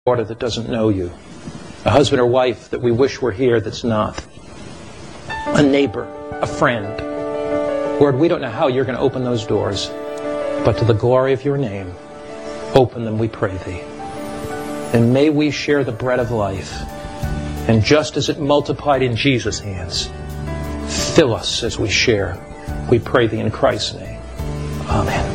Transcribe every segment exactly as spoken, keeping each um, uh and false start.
daughter that doesn't know you, a husband or wife that we wish were here that's not, a neighbor, a friend. Lord, we don't know how you're going to open those doors, but to the glory of your name, open them, we pray thee. And may we share the bread of life, and just as it multiplied in Jesus' hands, fill us as we share. We pray thee in Christ's name. Amen.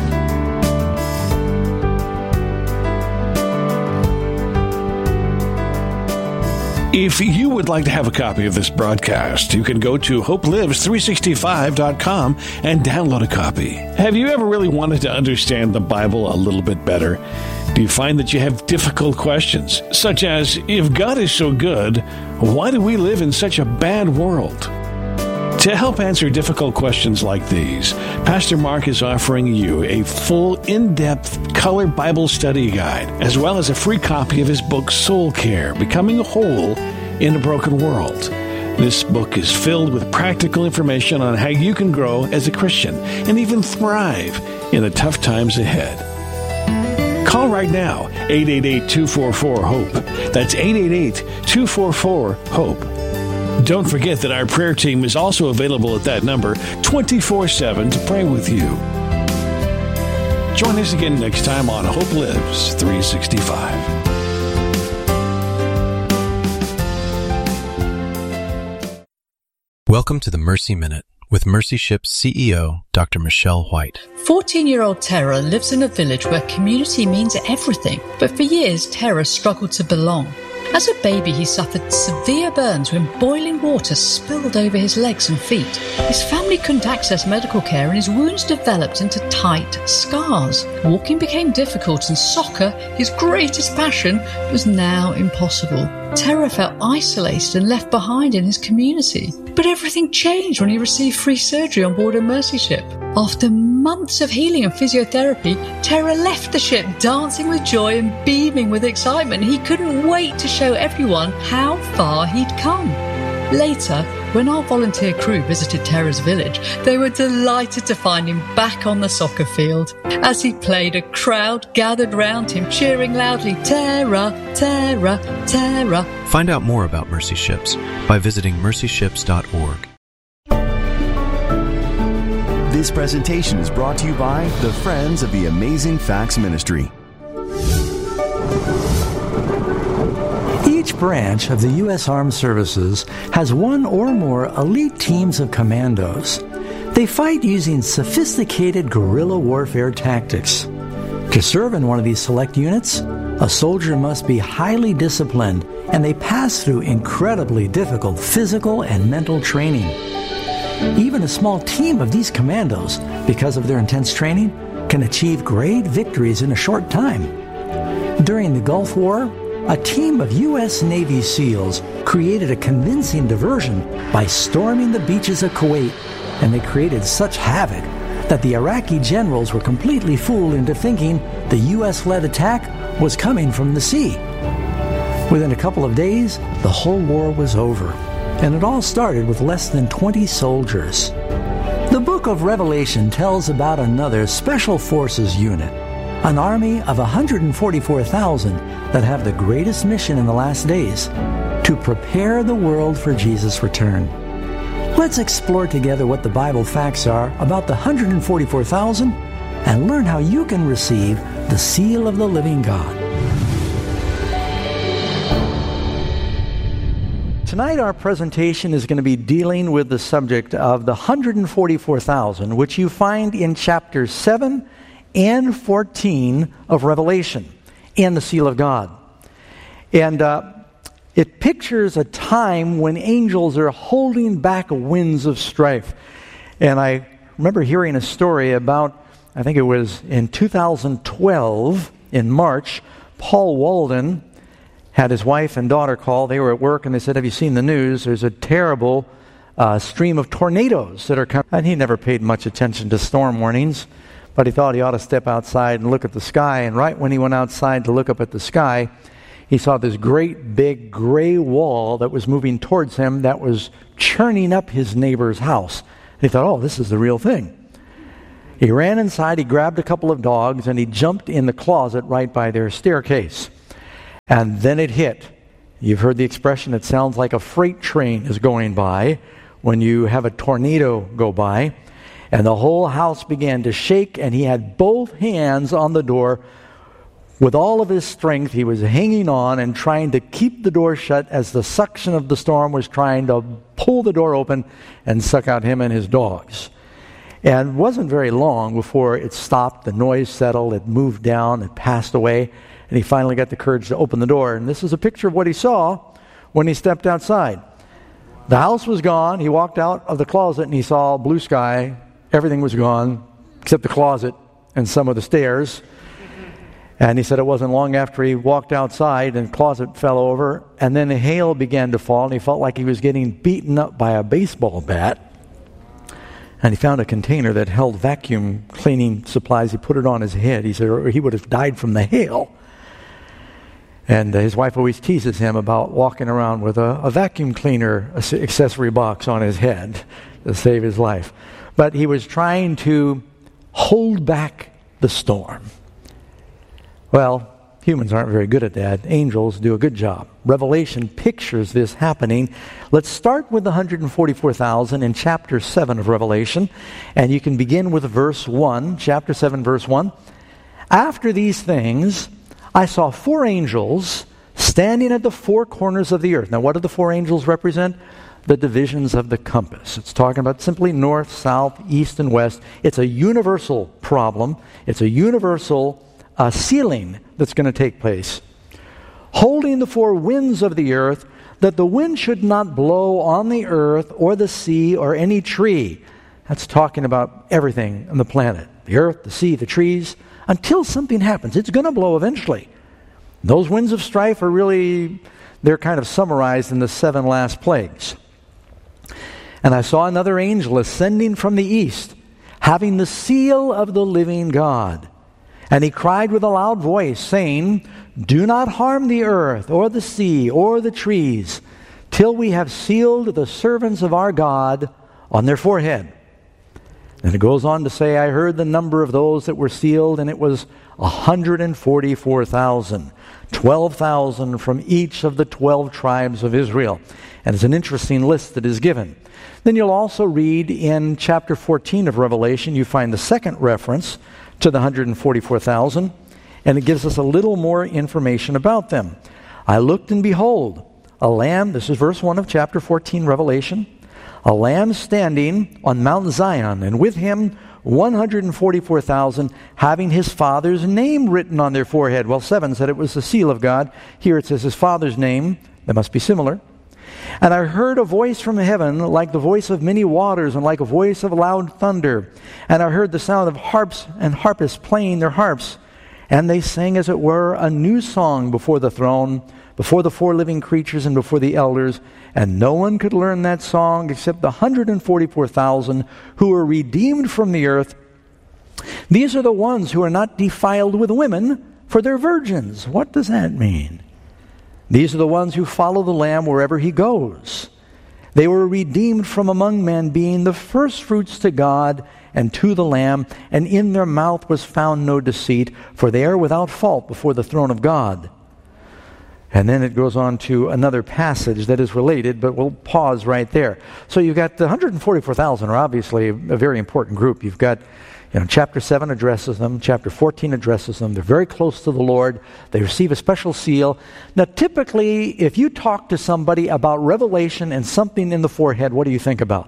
If you would like to have a copy of this broadcast, you can go to hope lives three sixty-five dot com and download a copy. Have you ever really wanted to understand the Bible a little bit better? Do you find that you have difficult questions, such as, if God is so good, why do we live in such a bad world? To help answer difficult questions like these, Pastor Mark is offering you a full, in-depth color Bible study guide, as well as a free copy of his book, Soul Care, Becoming Whole in a Broken World. This book is filled with practical information on how you can grow as a Christian and even thrive in the tough times ahead. Call right now, eight eight eight, two four four, HOPE. That's eight eight eight, two four four, HOPE. Don't forget that our prayer team is also available at that number twenty-four seven to pray with you. Join us again next time on Hope Lives three sixty-five. Welcome to the Mercy Minute with Mercy Ship's C E O, Doctor Michelle White. fourteen-year-old Tara lives in a village where community means everything, but for years Tara struggled to belong. As a baby, he suffered severe burns when boiling water spilled over his legs and feet. His family couldn't access medical care and his wounds developed into tight scars. Walking became difficult and soccer, his greatest passion, was now impossible. Tara felt isolated and left behind in his community. But everything changed when he received free surgery on board a Mercy ship. After months of healing and physiotherapy, Tara left the ship dancing with joy and beaming with excitement. He couldn't wait to show everyone how far he'd come. Later, when our volunteer crew visited Tara's village, they were delighted to find him back on the soccer field. As he played, a crowd gathered round him, cheering loudly, "Tara, Tara, Tara." Find out more about Mercy Ships by visiting mercy ships dot org. This presentation is brought to you by the Friends of the Amazing Facts Ministry. Each branch of the U S Armed Services has one or more elite teams of commandos. They fight using sophisticated guerrilla warfare tactics. To serve in one of these select units, a soldier must be highly disciplined, and they pass through incredibly difficult physical and mental training. Even a small team of these commandos, because of their intense training, can achieve great victories in a short time. During the Gulf War, a team of U S Navy SEALs created a convincing diversion by storming the beaches of Kuwait, and they created such havoc that the Iraqi generals were completely fooled into thinking the U S-led attack was coming from the sea. Within a couple of days, the whole war was over, and it all started with less than twenty soldiers. The book of Revelation tells about another Special Forces unit, an army of one hundred forty-four thousand that have the greatest mission in the last days, to prepare the world for Jesus' return. Let's explore together what the Bible facts are about the one hundred forty-four thousand and learn how you can receive the seal of the living God. Tonight our presentation is going to be dealing with the subject of the one hundred forty-four thousand, which you find in chapters seven and fourteen of Revelation, and the seal of God. And uh, it pictures a time when angels are holding back winds of strife. And I remember hearing a story about, I think it was in two thousand twelve, in March, Paul Walden had his wife and daughter call. They were at work and they said, "Have you seen the news? There's a terrible uh, stream of tornadoes that are coming." And he never paid much attention to storm warnings, but he thought he ought to step outside and look at the sky. And right when he went outside to look up at the sky, he saw this great big gray wall that was moving towards him that was churning up his neighbor's house. And he thought, "Oh, this is the real thing." He ran inside, he grabbed a couple of dogs, and he jumped in the closet right by their staircase. And then it hit. You've heard the expression, it sounds like a freight train is going by when you have a tornado go by. And the whole house began to shake, and he had both hands on the door. With all of his strength, he was hanging on and trying to keep the door shut as the suction of the storm was trying to pull the door open and suck out him and his dogs. And it wasn't very long before it stopped, the noise settled, it moved down, it passed away, and he finally got the courage to open the door. And this is a picture of what he saw when he stepped outside. The house was gone. He walked out of the closet and he saw blue sky. Everything was gone except the closet and some of the stairs. And he said it wasn't long after he walked outside and the closet fell over, and then the hail began to fall, and he felt like he was getting beaten up by a baseball bat. And he found a container that held vacuum cleaning supplies. He put it on his head. He said or he would have died from the hail. And uh, his wife always teases him about walking around with a, a vacuum cleaner accessory box on his head to save his life. But he was trying to hold back the storm. Well, humans aren't very good at that. Angels do a good job. Revelation pictures this happening. Let's start with the one hundred forty-four thousand in chapter seven of Revelation. And you can begin with verse one, chapter seven, verse one. After these things, I saw four angels standing at the four corners of the earth. Now, what do the four angels represent? The divisions of the compass. It's talking about simply north, south, east, and west. It's a universal problem. It's a universal uh, sealing that's going to take place. Holding the four winds of the earth, that the wind should not blow on the earth or the sea or any tree. That's talking about everything on the planet. The earth, the sea, the trees. Until something happens. It's going to blow eventually. Those winds of strife are really, they're kind of summarized in the seven last plagues. And I saw another angel ascending from the east, having the seal of the living God. And he cried with a loud voice, saying, do not harm the earth, or the sea, or the trees, till we have sealed the servants of our God on their forehead. And it goes on to say, I heard the number of those that were sealed, and it was one hundred forty-four thousand. twelve thousand from each of the twelve tribes of Israel. And it's an interesting list that is given. Then you'll also read in chapter fourteen of Revelation, you find the second reference to the one hundred forty-four thousand, and it gives us a little more information about them. I looked, and behold, a lamb, this is verse one of chapter fourteen, Revelation, a lamb standing on Mount Zion, and with him one hundred forty-four thousand, having his father's name written on their forehead. Well, seven said it was the seal of God. Here it says his father's name. That must be similar. And I heard a voice from heaven, like the voice of many waters, and like a voice of loud thunder. And I heard the sound of harps and harpists playing their harps. And they sang, as it were, a new song before the throne, before the four living creatures, and before the elders. And no one could learn that song except the one hundred forty-four thousand who were redeemed from the earth. These are the ones who are not defiled with women, for they're virgins. What does that mean? These are the ones who follow the Lamb wherever he goes. They were redeemed from among men, being the firstfruits to God and to the Lamb, and in their mouth was found no deceit, for they are without fault before the throne of God. And then it goes on to another passage that is related, but we'll pause right there. So you've got the one hundred forty-four thousand are obviously a very important group. You've got, you know, chapter seven addresses them, chapter fourteen addresses them. They're very close to the Lord. They receive a special seal. Now, typically, if you talk to somebody about Revelation and something in the forehead, what do you think about?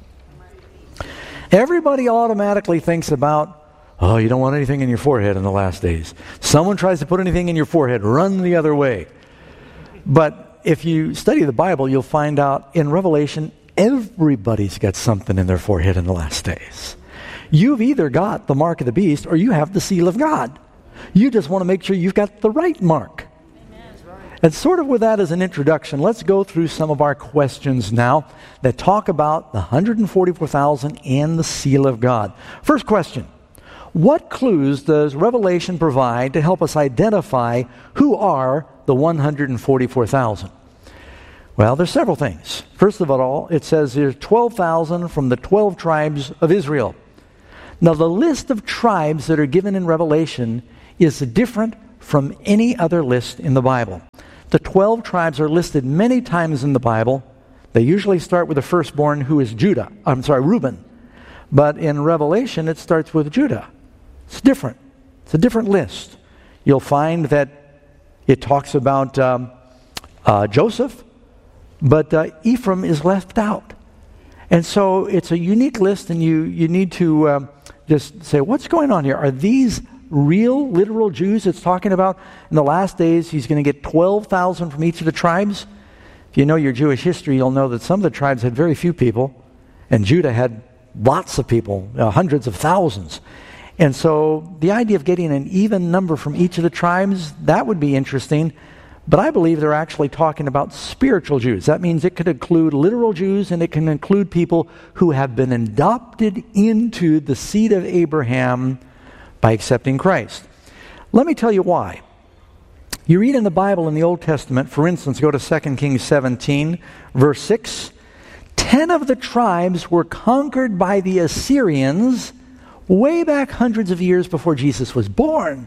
Everybody automatically thinks about, oh, you don't want anything in your forehead in the last days. Someone tries to put anything in your forehead, run the other way. But if you study the Bible, you'll find out in Revelation, everybody's got something in their forehead in the last days. You've either got the mark of the beast or you have the seal of God. You just want to make sure you've got the right mark. And sort of with that as an introduction, let's go through some of our questions now that talk about the one hundred forty-four thousand and the seal of God. First question, what clues does Revelation provide to help us identify who are the one hundred forty-four thousand? Well, there's several things. First of all, it says there's twelve thousand from the twelve tribes of Israel. Now, the list of tribes that are given in Revelation is different from any other list in the Bible. The twelve tribes are listed many times in the Bible. They usually start with the firstborn, who is Judah. I'm sorry, Reuben. But in Revelation, it starts with Judah. It's different. It's a different list. You'll find that it talks about um, uh, Joseph, but uh, Ephraim is left out. And so it's a unique list, and you, you need to um, just say, what's going on here? Are these real, literal Jews it's talking about? In the last days, he's going to get twelve thousand from each of the tribes. If you know your Jewish history, you'll know that some of the tribes had very few people, and Judah had lots of people, uh, hundreds of thousands. And so the idea of getting an even number from each of the tribes, that would be interesting. But I believe they're actually talking about spiritual Jews. That means it could include literal Jews, and it can include people who have been adopted into the seed of Abraham by accepting Christ. Let me tell you why. You read in the Bible in the Old Testament, for instance, go to Second Kings seventeen, verse six. Ten of the tribes were conquered by the Assyrians way back hundreds of years before Jesus was born.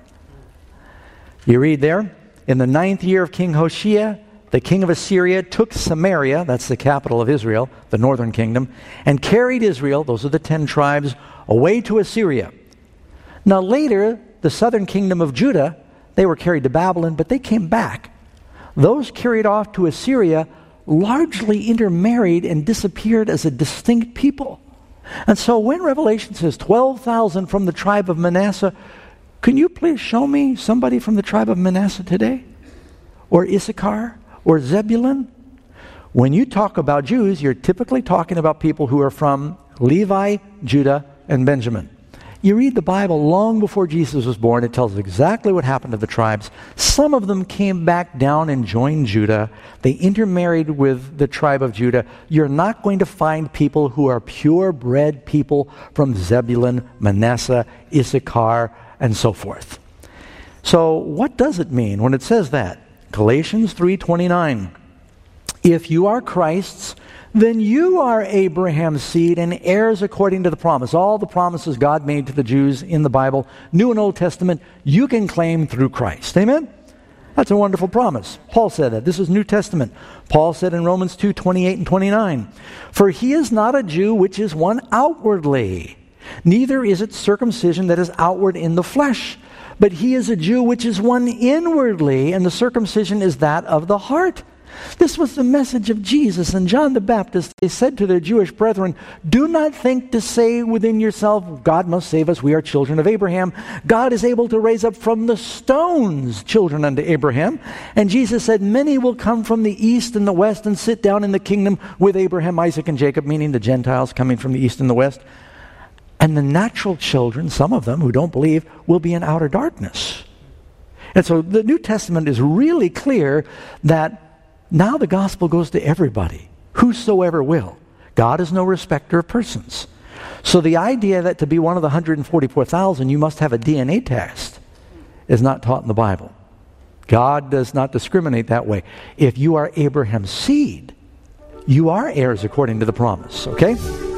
You read there, in the ninth year of King Hoshea, the king of Assyria took Samaria, that's the capital of Israel, the northern kingdom, and carried Israel, those are the ten tribes, away to Assyria. Now later, the southern kingdom of Judah, they were carried to Babylon, but they came back. Those carried off to Assyria largely intermarried and disappeared as a distinct people. And so when Revelation says twelve thousand from the tribe of Manasseh, can you please show me somebody from the tribe of Manasseh today? Or Issachar? Or Zebulun? When you talk about Jews, you're typically talking about people who are from Levi, Judah, and Benjamin. You read the Bible long before Jesus was born. It tells exactly what happened to the tribes. Some of them came back down and joined Judah. They intermarried with the tribe of Judah. You're not going to find people who are purebred people from Zebulun, Manasseh, Issachar, and so forth. So what does it mean when it says that? Galatians three twenty-nine. If you are Christ's, then you are Abraham's seed and heirs according to the promise. All the promises God made to the Jews in the Bible, New and Old Testament, you can claim through Christ. Amen? That's a wonderful promise. Paul said that. This is New Testament. Paul said in Romans two twenty-eight and twenty-nine, for he is not a Jew which is one outwardly, neither is it circumcision that is outward in the flesh, but he is a Jew which is one inwardly, and the circumcision is that of the heart. This was the message of Jesus and John the Baptist. They said to their Jewish brethren, do not think to say within yourself, God must save us, we are children of Abraham. God is able to raise up from the stones children unto Abraham. And Jesus said, many will come from the east and the west and sit down in the kingdom with Abraham, Isaac, and Jacob, meaning the Gentiles coming from the east and the west. And the natural children, some of them who don't believe, will be in outer darkness. And so the New Testament is really clear that now the gospel goes to everybody, whosoever will. God is no respecter of persons. So the idea that to be one of the one hundred forty-four thousand you must have a D N A test is not taught in the Bible. God does not discriminate that way. If you are Abraham's seed, you are heirs according to the promise, okay?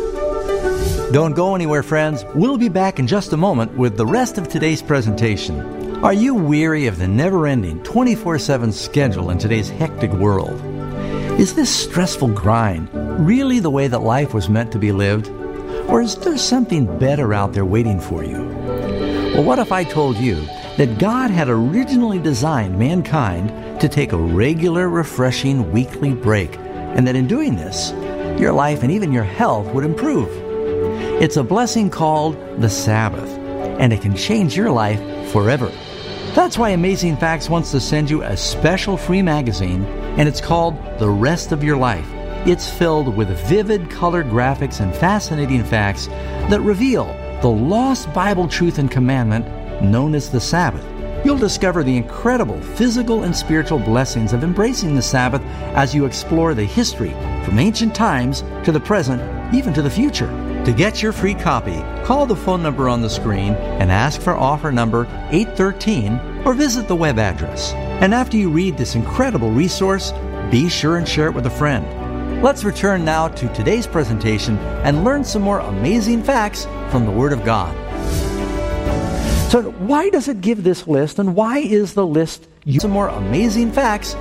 Don't go anywhere, friends. We'll be back in just a moment with the rest of today's presentation. Are you weary of the never-ending twenty-four seven schedule in today's hectic world? Is this stressful grind really the way that life was meant to be lived? Or is there something better out there waiting for you? Well, what if I told you that God had originally designed mankind to take a regular, refreshing weekly break, and that in doing this, your life and even your health would improve? It's a blessing called the Sabbath, and it can change your life forever. That's why Amazing Facts wants to send you a special free magazine, and it's called The Rest of Your Life. It's filled with vivid colored graphics and fascinating facts that reveal the lost Bible truth and commandment known as the Sabbath. You'll discover the incredible physical and spiritual blessings of embracing the Sabbath as you explore the history from ancient times to the present, even to the future. To get your free copy, call the phone number on the screen and ask for offer number eight one three or visit the web address. And after you read this incredible resource, be sure and share it with a friend. Let's return now to today's presentation and learn some more amazing facts from the Word of God. So why does it give this list, and why is the list some more amazing facts